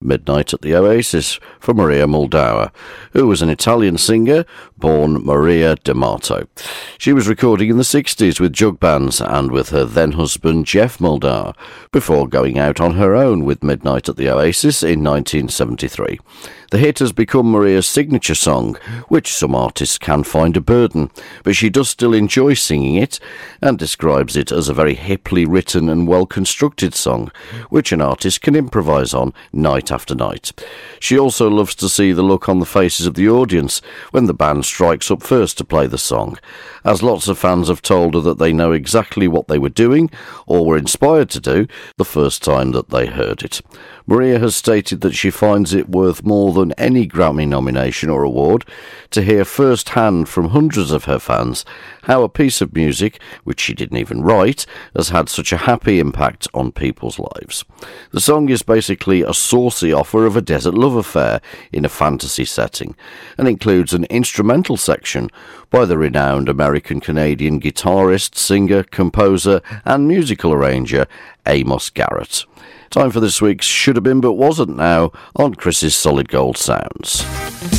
Midnight at the Oasis for Maria Muldaur, who was an Italian singer born Maria D'Amato. She was recording in the 60s with jug bands and with her then-husband Jeff Muldaur, before going out on her own with Midnight at the Oasis in 1973. The hit has become Maria's signature song, which some artists can find a burden, but she does still enjoy singing it and describes it as a very hiply written and well-constructed song, which an artist can improvise on night after night. She also loves to see the look on the faces of the audience when the band strikes up first to play the song, as lots of fans have told her that they know exactly what they were doing or were inspired to do the first time that they heard it. Maria has stated that she finds it worth more than any Grammy nomination or award to hear firsthand from hundreds of her fans how a piece of music, which she didn't even write, has had such a happy impact on people's lives. The song is basically a saucy offer of a desert love affair in a fantasy setting, and includes an instrumental section by the renowned American-Canadian guitarist, singer, composer and musical arranger Amos Garrett. Time for this week's Should Have Been But Wasn't now on Chris's Solid Gold Sounds.